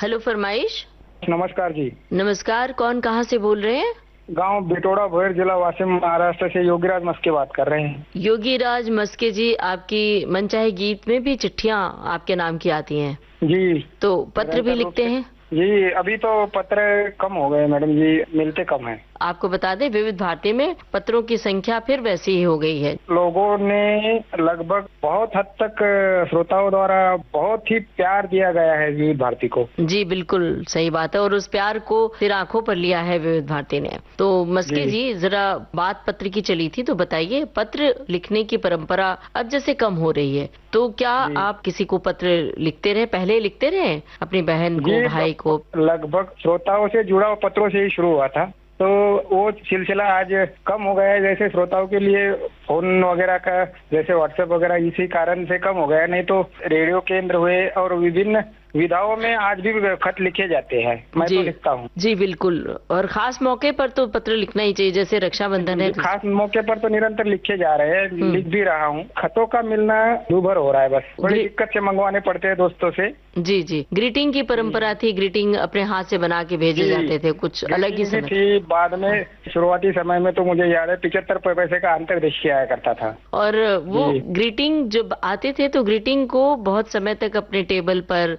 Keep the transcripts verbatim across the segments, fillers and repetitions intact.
Hello फरमाइश। नमस्कार जी। नमस्कार, कौन कहाँ से बोल रहे हैं? गांव बिटोड़ा भोयर, जिला वाशिम, महाराष्ट्र से योगीराज मस्के बात कर रहे हैं। योगीराज मस्के जी, आपकी मनचाहे गीत में भी चिट्ठियाँ आपके नाम की आती हैं जी। तो पत्र भी निरंतर रूप लिखते से- हैं? जी, अभी तो पत्र कम हो गए मैडम जी, मिलते कम हैं। आपको बता दें, विविध भारती में पत्रों की संख्या फिर वैसी ही हो गई है। लोगों ने लगभग बहुत हद तक श्रोताओं द्वारा बहुत ही प्यार दिया गया है विविध भारती को। जी बिल्कुल सही बात है, और उस प्यार को फिर आंखों पर लिया है विविध भारती ने। तो मस्के जी। जी, जरा बात पत्र की चली थी, तो बताइए, पत्र लिखने की परंपरा अब जैसे कम हो रही है, तो क्या जी। आप किसी को पत्र लिखते रहे? पहले लिखते रहे अपनी बहन को, जी, भाई को? लगभग श्रोताओं से जुड़ा हुआ पत्रों से ही शुरू हुआ था, तो वो सिलसिला आज कम हो गया है। जैसे श्रोताओं के लिए फोन वगैरह का, जैसे व्हाट्सएप वगैरह, इसी कारण से कम हो गया। नहीं तो रेडियो केंद्र हुए और विभिन्न विधाओं में आज भी खत लिखे जाते हैं, मैं जी, तो लिखता हूँ। जी बिल्कुल, और खास मौके पर तो पत्र लिखना ही चाहिए, जैसे रक्षाबंधन है। खास मौके पर तो निरंतर लिखे जा रहे हैं, लिख भी रहा हूँ। खतों का मिलना दूभर हो रहा है, बस बड़ी जी। दिक्कत से मंगवाने पड़ते हैं दोस्तों से। जी जी, ग्रीटिंग की परंपरा थी, ग्रीटिंग अपने हाथ से बना के भेजे जी। जाते थे, कुछ अलग ही ग्रीटिंग भी समय। थी, बाद में शुरुआती समय में तो मुझे याद है पिछहत्तर पैसे का अंतर्देशीय आया करता था। और वो जी। ग्रीटिंग जब आते थे तो ग्रीटिंग को बहुत समय तक अपने टेबल पर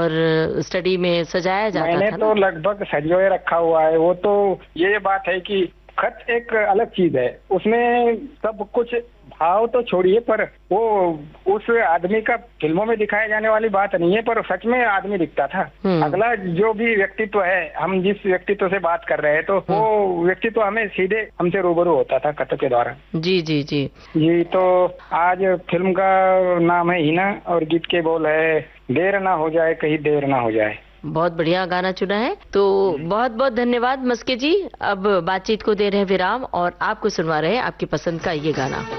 और स्टडी में सजाया जाता मैंने था तो ना? लगभग संजोए रखा हुआ है। वो तो ये बात है कि खत एक अलग चीज है, उसमें सब कुछ भाव तो छोड़िए, पर वो उस आदमी का फिल्मों में दिखाए जाने वाली बात नहीं है, पर सच में आदमी दिखता था। हम्म। अगला जो भी व्यक्तित्व है, हम जिस व्यक्तित्व से बात कर रहे हैं, तो वो व्यक्तित्व हमें सीधे हमसे रूबरू होता था खत के द्वारा। जी जी जी। जी, तो आज फिल्म का नाम है हिना और गीत के बोल है, देर ना हो जाए कहीं देर ना हो जाए। बहुत बढ़िया गाना चुना है, तो बहुत बहुत धन्यवाद मस्के जी। अब बातचीत को दे रहे हैं विराम और आपको सुनवा रहे हैं आपकी पसंद का ये गाना।